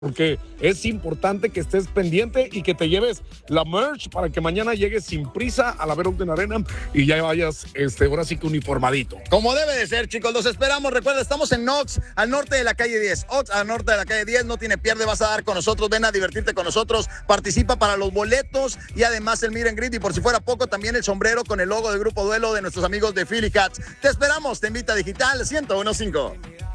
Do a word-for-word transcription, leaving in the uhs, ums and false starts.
porque es importante que estés pendiente y que te lleves la merch para que mañana llegues sin prisa a la Vero Arena y ya vayas, este, ahora sí que uniformadito. Como debe de ser, chicos, los esperamos. Recuerda, estamos en Ox, al norte de la calle diez. Ox, al norte de la calle diez, no tiene pierde, vas a dar con nosotros, ven a divertirte con nosotros, participa para los boletos y además el meet and greet y por si fuera poco, también el sombrero con el logo del Grupo Duelo de nuestros amigos de Philly Cats. Te esperamos, te invita Digital ciento uno punto cinco.